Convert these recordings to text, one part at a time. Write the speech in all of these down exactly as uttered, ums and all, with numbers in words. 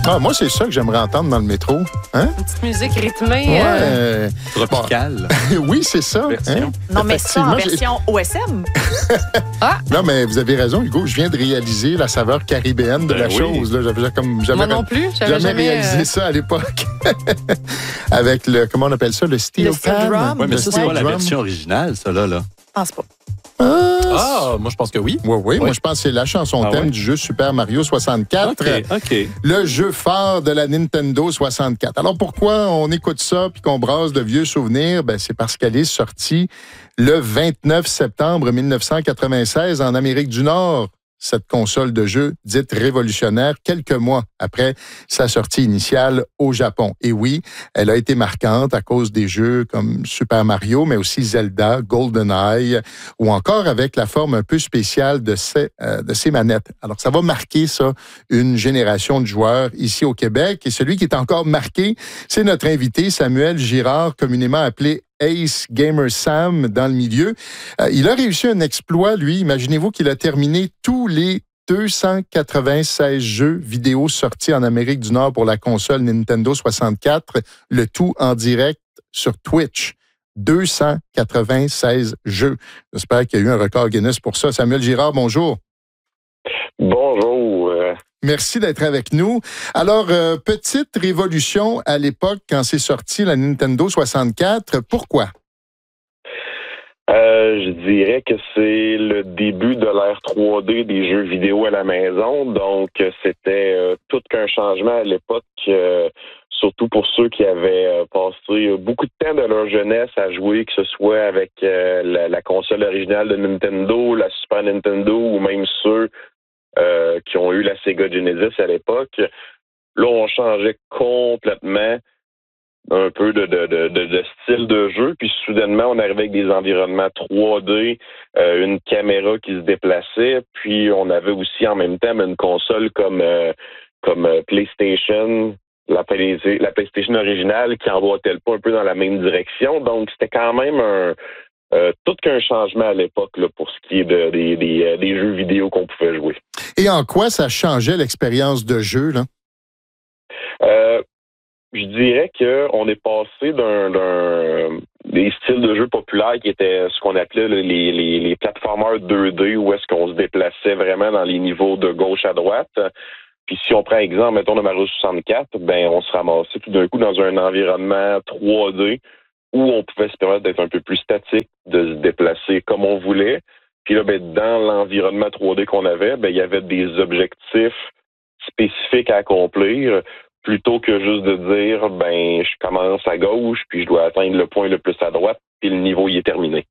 Ah, moi, c'est ça que j'aimerais entendre dans le métro. Hein? Une petite musique rythmée. Ouais. Euh... Tropicale. Bon. Oui, c'est ça. Hein? Non, mais ça en version O S M. Ah. Non, mais vous avez raison, Hugo. Je viens de réaliser la saveur caribéenne de ben la oui. chose. Là. J'avais, comme, j'avais moi non plus. J'avais jamais, jamais réalisé euh... ça à l'époque. Avec le, comment on appelle ça, le steel le steel drum. Oui, mais ça, c'est pas la version originale, ça, là. là. Je pense pas. Ah, ah, moi, je pense que oui. Oui, oui. oui. Moi, je pense que c'est la chanson ah, thème ouais. du jeu Super Mario soixante-quatre. OK, OK. Le jeu phare de la Nintendo soixante-quatre. Alors, pourquoi on écoute ça puis qu'on brasse de vieux souvenirs? Ben, c'est parce qu'elle est sortie le vingt-neuf septembre mille neuf cent quatre-vingt-seize en Amérique du Nord. Cette console de jeu dite révolutionnaire quelques mois après sa sortie initiale au Japon. Et oui, elle a été marquante à cause des jeux comme Super Mario, mais aussi Zelda, GoldenEye, ou encore avec la forme un peu spéciale de ses, euh, de ses manettes. Alors, ça va marquer, ça, une génération de joueurs ici au Québec. Et celui qui est encore marqué, c'est notre invité Samuel Girard, communément appelé Ace Gamer Sam dans le milieu. Euh, il a réussi un exploit, lui. Imaginez-vous qu'il a terminé tous les deux cent quatre-vingt-seize jeux vidéo sortis en Amérique du Nord pour la console Nintendo soixante-quatre, le tout en direct sur Twitch. deux cent quatre-vingt-seize jeux. J'espère qu'il y a eu un record Guinness pour ça. Samuel Girard, bonjour. Bonjour. Merci d'être avec nous. Alors, euh, petite révolution à l'époque quand c'est sorti la Nintendo soixante-quatre. Pourquoi? Euh, je dirais que c'est le début de l'ère trois D des jeux vidéo à la maison. Donc, c'était euh, tout qu'un changement à l'époque, euh, surtout pour ceux qui avaient euh, passé beaucoup de temps de leur jeunesse à jouer, que ce soit avec euh, la, la console originale de Nintendo, la Super Nintendo ou même ceux Euh, qui ont eu la Sega Genesis à l'époque. Là, on changeait complètement un peu de, de, de, de style de jeu, puis soudainement, on arrivait avec des environnements trois D, euh, une caméra qui se déplaçait, puis on avait aussi en même temps une console comme, euh, comme PlayStation, la, Play, la PlayStation originale qui emboîtait le pas un peu dans la même direction. Donc, c'était quand même un... Euh, tout qu'un changement à l'époque là, pour ce qui est de, des, des, des jeux vidéo qu'on pouvait jouer. Et en quoi ça changeait l'expérience de jeu, là? Euh, je dirais qu'on est passé d'un, d'un des styles de jeu populaires qui étaient ce qu'on appelait les, les, les plateformers deux D, où est-ce qu'on se déplaçait vraiment dans les niveaux de gauche à droite. Puis si on prend exemple, mettons, de Mario soixante-quatre, ben on se ramassait tout d'un coup dans un environnement trois D, où on pouvait se permettre d'être un peu plus statique, de se déplacer comme on voulait. Puis là, ben, dans l'environnement trois D qu'on avait, ben, il y avait des objectifs spécifiques à accomplir, plutôt que juste de dire, ben, je commence à gauche, puis je dois atteindre le point le plus à droite, puis le niveau y est terminé.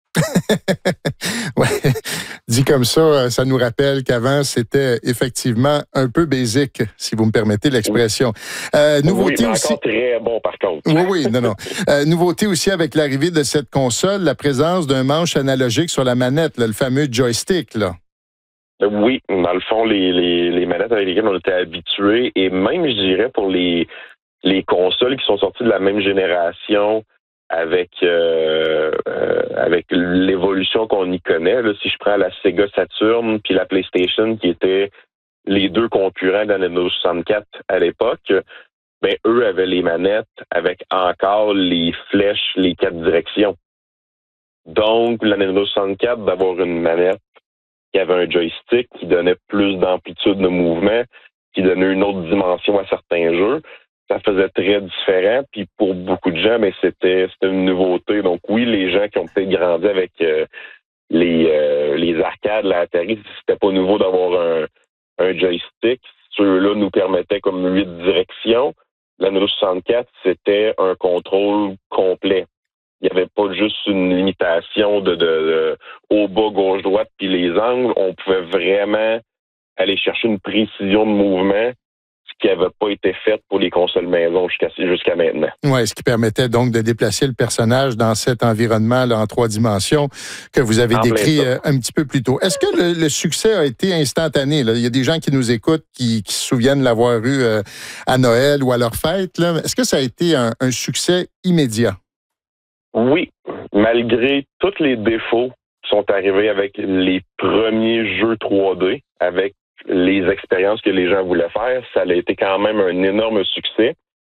Ouais. Dit comme ça, ça nous rappelle qu'avant, c'était effectivement un peu basique, si vous me permettez l'expression. Euh, nouveauté oui, mais aussi... encore très bon, par contre. Oui, oui, non, non. Euh, nouveauté aussi avec l'arrivée de cette console, la présence d'un manche analogique sur la manette, là, le fameux joystick, là. Oui, dans le fond, les, les, les manettes avec lesquelles on était habitués, et même, je dirais, pour les, les consoles qui sont sorties de la même génération, avec euh, euh, avec l'évolution qu'on y connaît. Là, si je prends la Sega Saturn puis la PlayStation, qui étaient les deux concurrents de la Nintendo soixante-quatre à l'époque, ben eux avaient les manettes avec encore les flèches, les quatre directions. Donc, la Nintendo soixante-quatre, d'avoir une manette qui avait un joystick qui donnait plus d'amplitude de mouvement, qui donnait une autre dimension à certains jeux, ça faisait très différent, puis pour beaucoup de gens, mais c'était c'était une nouveauté. Donc oui, les gens qui ont peut-être grandi avec euh, les euh, les arcades, la Atari, c'était pas nouveau d'avoir un, un joystick. Ceux-là nous permettaient comme huit directions. La Nintendo soixante-quatre, c'était un contrôle complet. Il n'y avait pas juste une limitation de, de, de haut, bas, gauche, droite, puis les angles. On pouvait vraiment aller chercher une précision de mouvement qui n'avait pas été faite pour les consoles maison jusqu'à, jusqu'à maintenant. Oui, ce qui permettait donc de déplacer le personnage dans cet environnement-là en trois dimensions que vous avez en décrit euh, un petit peu plus tôt. Est-ce que le, le succès a été instantané? Là? Il y a des gens qui nous écoutent qui, qui se souviennent l'avoir eu euh, à Noël ou à leur fête. Là. Est-ce que ça a été un, un succès immédiat? Oui, malgré tous les défauts qui sont arrivés avec les premiers jeux trois D, avec les expériences que les gens voulaient faire, ça a été quand même un énorme succès.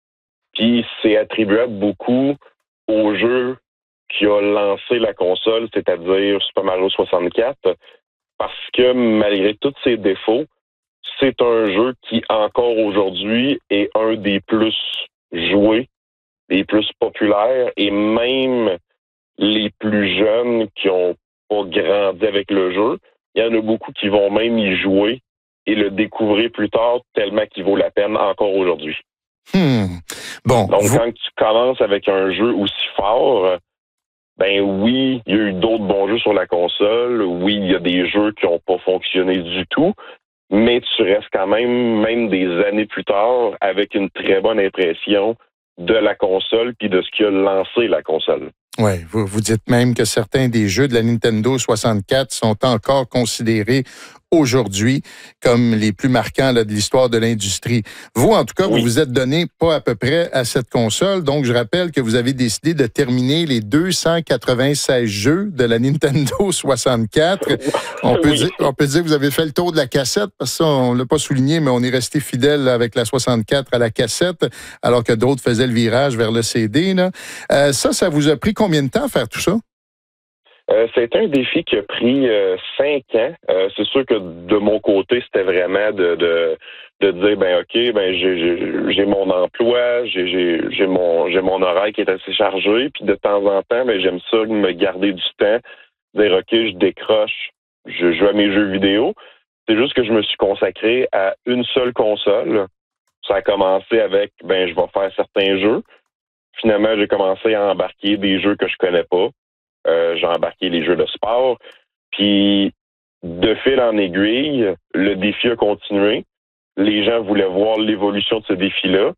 Puis c'est attribuable beaucoup au jeu qui a lancé la console, c'est-à-dire Super Mario soixante-quatre, parce que malgré tous ses défauts, c'est un jeu qui, encore aujourd'hui, est un des plus joués, des plus populaires, et même les plus jeunes qui ont pas grandi avec le jeu, il y en a beaucoup qui vont même y jouer et le découvrir plus tard tellement qu'il vaut la peine encore aujourd'hui. Hmm. Bon. Donc, vous... quand tu commences avec un jeu aussi fort, ben oui, il y a eu d'autres bons jeux sur la console. Oui, il y a des jeux qui n'ont pas fonctionné du tout, mais tu restes quand même, même des années plus tard, avec une très bonne impression de la console puis de ce qui a lancé la console. Oui, vous, vous dites même que certains des jeux de la Nintendo soixante-quatre sont encore considérés aujourd'hui comme les plus marquants là, de l'histoire de l'industrie. Vous, en tout cas, oui. vous vous êtes donné pas à peu près à cette console. Donc, je rappelle que vous avez décidé de terminer les deux cent quatre-vingt-seize jeux de la Nintendo soixante-quatre. On peut, oui. dire, on peut dire que vous avez fait le tour de la cassette, parce que ça, on l'a pas souligné, mais on est resté fidèle avec la soixante-quatre à la cassette, alors que d'autres faisaient le virage vers le C D. Là. Euh, ça, ça vous a pris combien de temps à faire tout ça? Euh, c'est un défi qui a pris euh, cinq ans. Euh, c'est sûr que de mon côté, c'était vraiment de, de, de dire ben ok, ben j'ai, j'ai, j'ai mon emploi, j'ai, j'ai, j'ai mon j'ai mon horaire qui est assez chargé, puis de temps en temps, ben j'aime ça me garder du temps, dire ok, je décroche, je joue à mes jeux vidéo. C'est juste que je me suis consacré à une seule console. Ça a commencé avec ben je vais faire certains jeux. Finalement, j'ai commencé à embarquer des jeux que je connais pas. Euh, j'ai embarqué les jeux de sport. Puis, de fil en aiguille, le défi a continué. Les gens voulaient voir l'évolution de ce défi-là.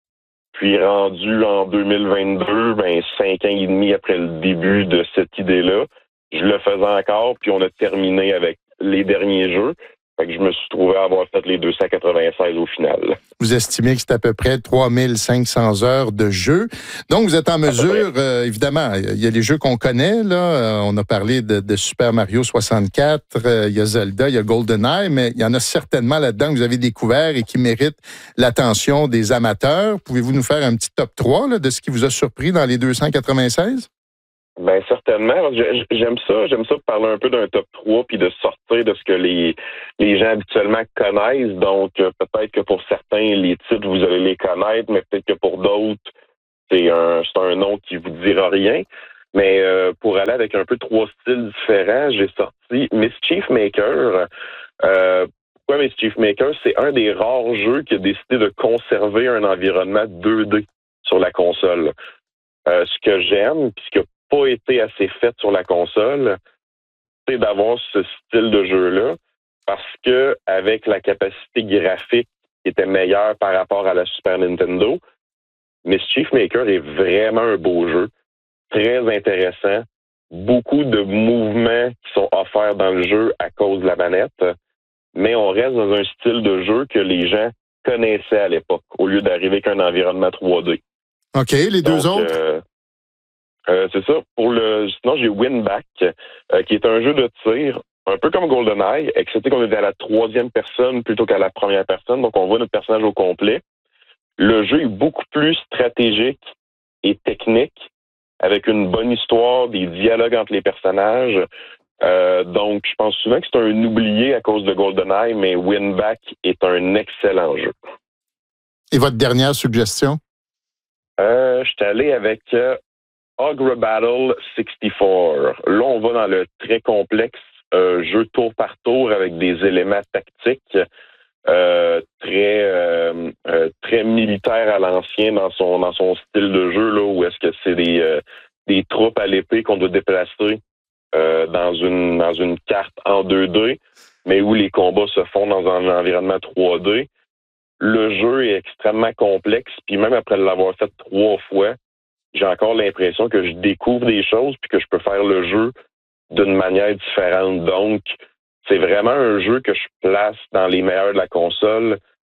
Puis, rendu en deux mille vingt-deux, ben, cinq ans et demi après le début de cette idée-là, je le faisais encore, puis on a terminé avec les derniers jeux. Fait que je me suis trouvé à avoir fait les deux cent quatre-vingt-seize au final. Vous estimez que c'est à peu près trois mille cinq cents heures de jeu. Donc, vous êtes en mesure, euh, évidemment, il y a les jeux qu'on connaît, là. On a parlé de, de Super Mario soixante-quatre, euh, il y a Zelda, il y a GoldenEye, mais il y en a certainement là-dedans que vous avez découvert et qui méritent l'attention des amateurs. Pouvez-vous nous faire un petit top trois là, de ce qui vous a surpris dans les deux cent quatre-vingt-seize? Ben certainement. J'aime ça. J'aime ça parler un peu d'un top trois puis de sortir de ce que les les gens habituellement connaissent. Donc, peut-être que pour certains, les titres, vous allez les connaître, mais peut-être que pour d'autres, c'est un c'est un nom qui vous dira rien. Mais euh, pour aller avec un peu trois styles différents, j'ai sorti Mischief Maker. Euh, pourquoi Mischief Maker? C'est un des rares jeux qui a décidé de conserver un environnement deux D sur la console. Euh, ce que j'aime, puis ce que pas été assez fait sur la console, c'est d'avoir ce style de jeu-là, parce que avec la capacité graphique qui était meilleure par rapport à la Super Nintendo, Mischief Maker est vraiment un beau jeu, très intéressant, beaucoup de mouvements qui sont offerts dans le jeu à cause de la manette, mais on reste dans un style de jeu que les gens connaissaient à l'époque, au lieu d'arriver avec un environnement trois D. OK, les deux Donc, autres? Euh, Euh, c'est ça. Pour le, sinon, j'ai Winback, euh, qui est un jeu de tir, un peu comme GoldenEye, excepté qu'on est à la troisième personne plutôt qu'à la première personne. Donc, on voit notre personnage au complet. Le jeu est beaucoup plus stratégique et technique, avec une bonne histoire, des dialogues entre les personnages. Euh, donc, je pense souvent que c'est un oublié à cause de GoldenEye, mais Winback est un excellent jeu. Et votre dernière suggestion? Euh, je suis allé avec... Euh, Ogre Battle soixante-quatre. Là, on va dans le très complexe euh, jeu tour par tour avec des éléments tactiques euh, très euh, euh, très militaires à l'ancien dans son dans son style de jeu là où est-ce que c'est des euh, des troupes à l'épée qu'on doit déplacer euh, dans une dans une carte en deux D, mais où les combats se font dans un environnement trois D. Le jeu est extrêmement complexe, puis même après l'avoir fait trois fois, j'ai encore l'impression que je découvre des choses puis que je peux faire le jeu d'une manière différente. Donc, c'est vraiment un jeu que je place dans les meilleurs de la console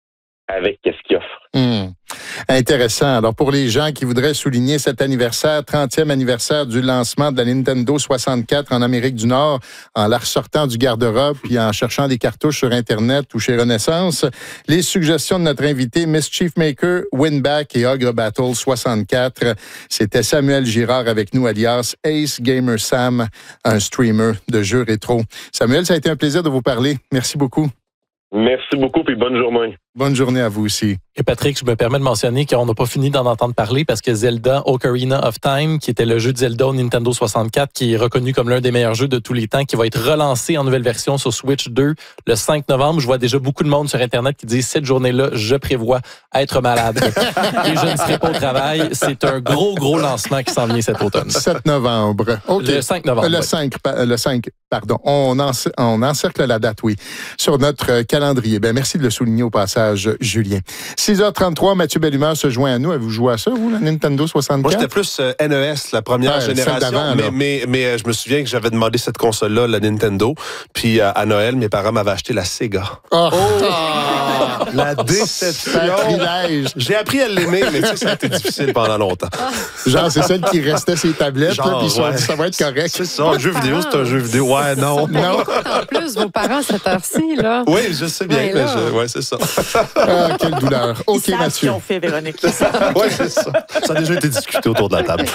avec ce qu'il offre. Mmh. Intéressant. Alors, pour les gens qui voudraient souligner cet anniversaire, trentième anniversaire du lancement de la Nintendo soixante-quatre en Amérique du Nord, en la ressortant du garde-robe puis en cherchant des cartouches sur Internet ou chez Renaissance, les suggestions de notre invité, Mischief Maker, Winback et Ogre Battle soixante-quatre. C'était Samuel Girard avec nous, alias Ace Gamer Sam, un streamer de jeux rétro. Samuel, ça a été un plaisir de vous parler. Merci beaucoup. Merci beaucoup et bonne journée. Bonne journée à vous aussi. Et Patrick, je me permets de mentionner qu'on n'a pas fini d'en entendre parler parce que Zelda Ocarina of Time, qui était le jeu de Zelda au Nintendo soixante-quatre, qui est reconnu comme l'un des meilleurs jeux de tous les temps, qui va être relancé en nouvelle version sur Switch deux le cinq novembre. Je vois déjà beaucoup de monde sur Internet qui disent cette journée-là, je prévois être malade et je ne serai pas au travail. C'est un gros, gros lancement qui s'en vient cet automne. sept novembre. Okay. Le cinq novembre. Le, oui. cinq, le cinq, pardon. On, encer- on encercle la date, oui, sur notre calendrier. Ben, merci de le souligner au passage, Julien. six heures trente-trois, Mathieu Bellumeur se joint à nous. Avez-vous joué à ça, vous, la Nintendo soixante-quatre? Moi, j'étais plus euh, N E S, la première ouais, génération. Mais, mais, mais euh, je me souviens que j'avais demandé cette console-là, la Nintendo. Puis euh, à Noël, mes parents m'avaient acheté la Sega. Oh! oh! La déception! Sacrilège! J'ai appris à l'aimer, mais tu sais, ça a été difficile pendant longtemps. Genre, c'est celle qui restait ses tablettes, Genre, là, puis ils sont ouais. dit, ça va être correct. C'est ça, un jeu vidéo, c'est un jeu vidéo. Ouais, non. Non. En plus, vos parents, cette heure-ci, là. Oui, je sais bien, Ouais, mais là. je... ouais, c'est ça. Ah, quelle douleur. OK, Ils savent ce Mathieu. qu'ils ont fait, Véronique. Oui, c'est ça. Ça a déjà été discuté autour de la table.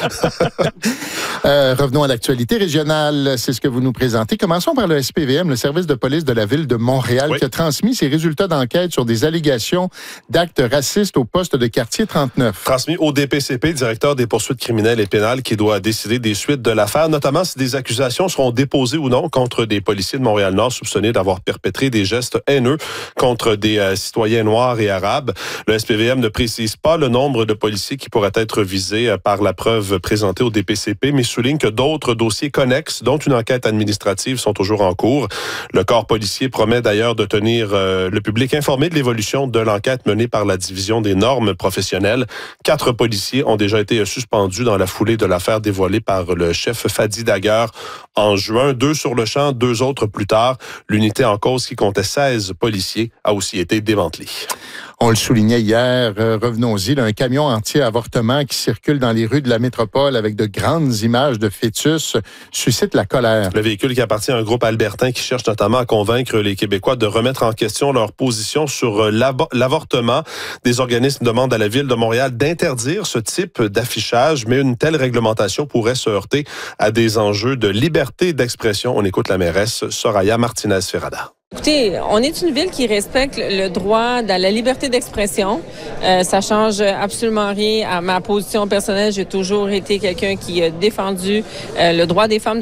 Euh, revenons à l'actualité régionale. C'est ce que vous nous présentez. Commençons par le S P V M, le service de police de la ville de Montréal, oui. qui a transmis ses résultats d'enquête sur des allégations d'actes racistes au poste de quartier trente-neuf. Transmis au D P C P, directeur des poursuites criminelles et pénales, qui doit décider des suites de l'affaire, notamment si des accusations seront déposées ou non contre des policiers de Montréal-Nord soupçonnés d'avoir perpétré des gestes haineux contre des euh, citoyens noirs et arabes. Le S P V M ne précise pas le nombre de policiers qui pourraient être visés euh, par la preuve présentée au D P C P, mais souligne que d'autres dossiers connexes, dont une enquête administrative, sont toujours en cours. Le corps policier promet d'ailleurs de tenir euh, le public informé de l'évolution de l'enquête menée par la division des normes professionnelles. Quatre policiers ont déjà été suspendus dans la foulée de l'affaire dévoilée par le chef Fadi Daguerre en juin. Deux sur le champ, deux autres plus tard. L'unité en cause, qui comptait seize policiers, a aussi été démantelée. On le soulignait hier, euh, revenons-y, là, un camion anti-avortement qui circule dans les rues de la métropole avec de grandes images de fœtus suscite la colère. Le véhicule qui appartient à un groupe albertain qui cherche notamment à convaincre les Québécois de remettre en question leur position sur l'ab- l'avortement. Des organismes demandent à la Ville de Montréal d'interdire ce type d'affichage, mais une telle réglementation pourrait se heurter à des enjeux de liberté d'expression. On écoute la mairesse Soraya Martinez-Ferrada. Écoutez, on est une ville qui respecte le droit à la liberté d'expression. Euh, ça change absolument rien à ma position personnelle. J'ai toujours été quelqu'un qui a défendu euh, le droit des femmes